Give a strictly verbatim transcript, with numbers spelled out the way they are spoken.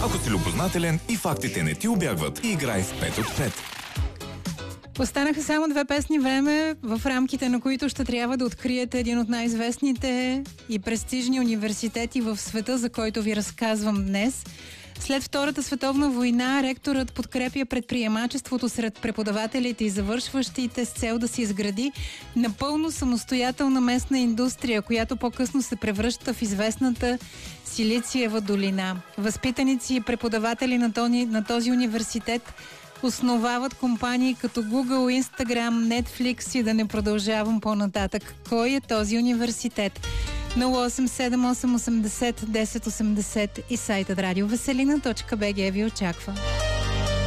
Ако си любознателен и фактите не ти убягват, играй с пет от пет. Останаха само две песни време, в рамките на които ще трябва да откриете един от най-известните и престижни университети в света, за който ви разказвам днес. След Втората световна война ректорът подкрепя предприемачеството сред преподавателите и завършващите с цел да се изгради напълно самостоятелна местна индустрия, която по-късно се превръща в известната Силициева долина. Възпитаници и преподаватели на този, на този университет основават компании като Google, Instagram, Netflix и да не продължавам по-нататък. Кой е този университет? нула осем седем осем осемдесет десет осемдесет и сайтът радиовеселина точка би джи ви очаква.